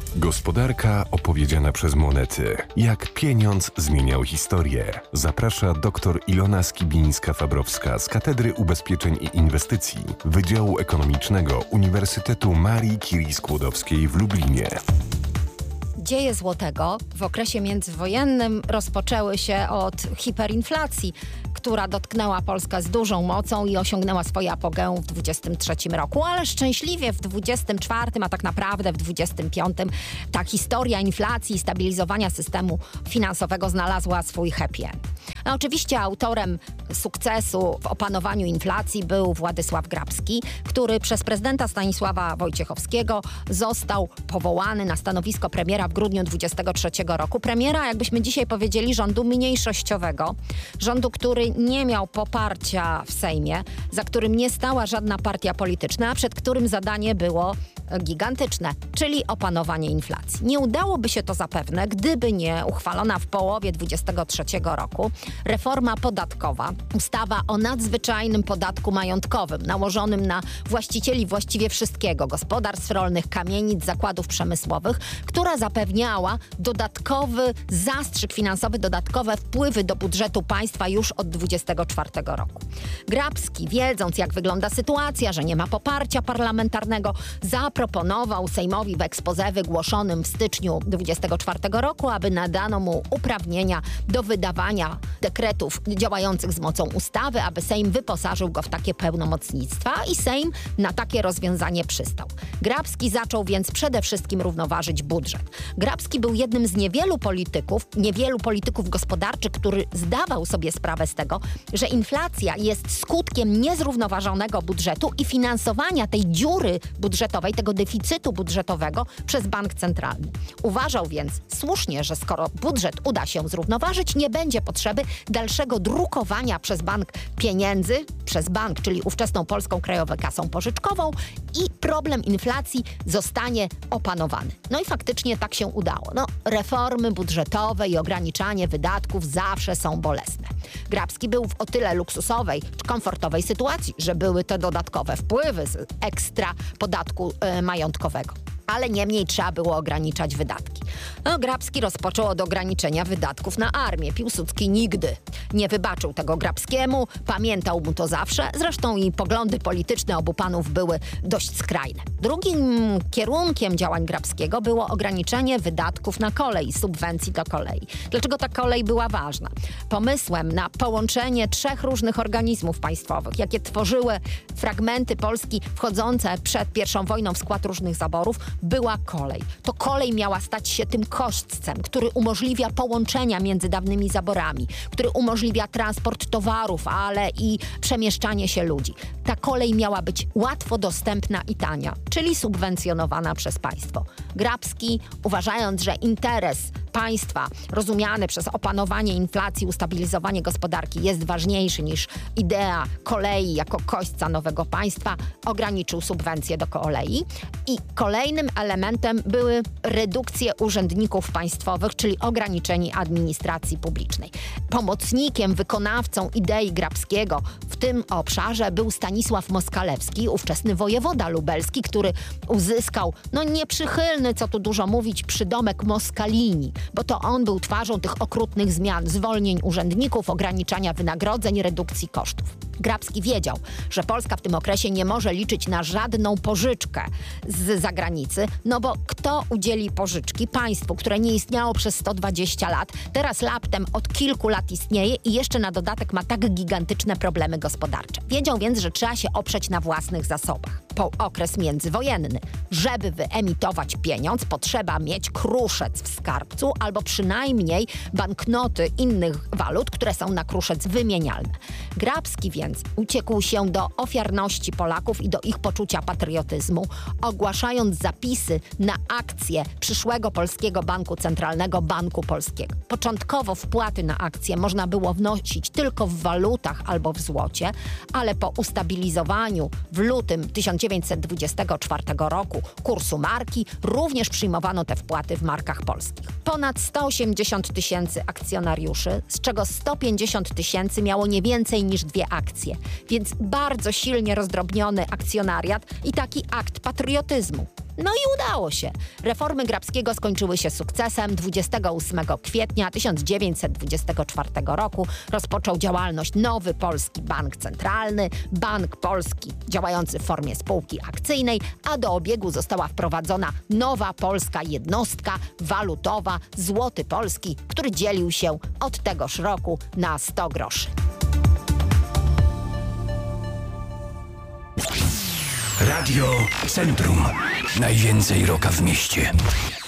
Gospodarka opowiedziana przez monety. Jak pieniądz zmieniał historię. Zaprasza dr Ilona Skibińska-Fabrowska z Katedry Ubezpieczeń i Inwestycji Wydziału Ekonomicznego Uniwersytetu Marii Curie Skłodowskiej w Lublinie. Dzieje złotego w okresie międzywojennym rozpoczęły się od hiperinflacji, która dotknęła Polskę z dużą mocą i osiągnęła swoje apogeum w 23 roku, ale szczęśliwie w 24, a tak naprawdę w 25 ta historia inflacji i stabilizowania systemu finansowego znalazła swój happy end. No, oczywiście autorem sukcesu w opanowaniu inflacji był Władysław Grabski, który przez prezydenta Stanisława Wojciechowskiego został powołany na stanowisko premiera w grudniu 23 roku. Premiera, jakbyśmy dzisiaj powiedzieli, rządu mniejszościowego, rządu, który nie miał poparcia w Sejmie, za którym nie stała żadna partia polityczna, a przed którym zadanie było gigantyczne, czyli opanowanie inflacji. Nie udałoby się to zapewne, gdyby nie uchwalona w połowie 23 roku reforma podatkowa, ustawa o nadzwyczajnym podatku majątkowym nałożonym na właścicieli właściwie wszystkiego, gospodarstw rolnych, kamienic, zakładów przemysłowych, która zapewniała dodatkowy zastrzyk finansowy, dodatkowe wpływy do budżetu państwa już od 24 roku. Grabski, wiedząc jak wygląda sytuacja, że nie ma poparcia parlamentarnego, zaproponował Sejmowi w exposé wygłoszonym w styczniu 24 roku, aby nadano mu uprawnienia do wydawania dekretów działających z mocą ustawy, aby Sejm wyposażył go w takie pełnomocnictwa i Sejm na takie rozwiązanie przystał. Grabski zaczął więc przede wszystkim równoważyć budżet. Grabski był jednym z niewielu polityków gospodarczych, który zdawał sobie sprawę z tego, że inflacja jest skutkiem niezrównoważonego budżetu i finansowania tej dziury budżetowej, tego deficytu budżetowego przez bank centralny. Uważał więc słusznie, że skoro budżet uda się zrównoważyć, nie będzie potrzeby dalszego drukowania przez bank pieniędzy, czyli ówczesną Polską Krajową Kasą Pożyczkową i problem inflacji zostanie opanowany. No i faktycznie tak się udało. Reformy budżetowe i ograniczanie wydatków zawsze są bolesne. Grabski był w o tyle luksusowej czy komfortowej sytuacji, że były te dodatkowe wpływy z ekstra podatku majątkowego. Ale niemniej trzeba było ograniczać wydatki. Grabski rozpoczął od ograniczenia wydatków na armię. Piłsudski nigdy nie wybaczył tego Grabskiemu, pamiętał mu to zawsze, zresztą i poglądy polityczne obu panów były dość skrajne. Drugim kierunkiem działań Grabskiego było ograniczenie wydatków na kolej, subwencji do kolei. Dlaczego ta kolej była ważna? Pomysłem na połączenie trzech różnych organizmów państwowych, jakie tworzyły fragmenty Polski wchodzące przed I wojną w skład różnych zaborów, była kolej. To kolej miała stać się tym kośćcem, który umożliwia połączenia między dawnymi zaborami, który umożliwia transport towarów, ale i przemieszczanie się ludzi. Ta kolej miała być łatwo dostępna i tania, czyli subwencjonowana przez państwo. Grabski, uważając, że interes państwa rozumiany przez opanowanie inflacji, ustabilizowanie gospodarki jest ważniejszy niż idea kolei jako kośćca nowego państwa, ograniczył subwencje do kolei. I kolejnym elementem były redukcje urzędników państwowych, czyli ograniczenie administracji publicznej. Pomocnikiem, wykonawcą idei Grabskiego w tym obszarze był Stanisław Moskalewski, ówczesny wojewoda lubelski, który uzyskał, nieprzychylny, co tu dużo mówić, przydomek Moskalini, bo to on był twarzą tych okrutnych zmian, zwolnień urzędników, ograniczania wynagrodzeń, redukcji kosztów. Grabski wiedział, że Polska w tym okresie nie może liczyć na żadną pożyczkę z zagranicy, bo kto udzieli pożyczki państwu, które nie istniało przez 120 lat, teraz raptem od kilku lat istnieje i jeszcze na dodatek ma tak gigantyczne problemy gospodarcze. Wiedział więc, że trzeba się oprzeć na własnych zasobach. Po okres międzywojenny. Żeby wyemitować pieniądz, potrzeba mieć kruszec w skarbcu albo przynajmniej banknoty innych walut, które są na kruszec wymienialne. Grabski więc uciekł się do ofiarności Polaków i do ich poczucia patriotyzmu, ogłaszając zapisy na akcje przyszłego Polskiego Banku Centralnego, Banku Polskiego. Początkowo wpłaty na akcje można było wnosić tylko w walutach albo w złocie, ale po ustabilizowaniu w lutym 1924 roku kursu marki również przyjmowano te wpłaty w markach polskich. Ponad 180 000 akcjonariuszy, z czego 150 000 miało nie więcej niż 2 akcje, więc bardzo silnie rozdrobniony akcjonariat i taki akt patriotyzmu. No i udało się. Reformy Grabskiego skończyły się sukcesem. 28 kwietnia 1924 roku rozpoczął działalność nowy Polski Bank Centralny, Bank Polski działający w formie spółki akcyjnej, a do obiegu została wprowadzona nowa polska jednostka walutowa, złoty polski, który dzielił się od tegoż roku na 100 groszy. Radio Centrum. Najwięcej rocka w mieście.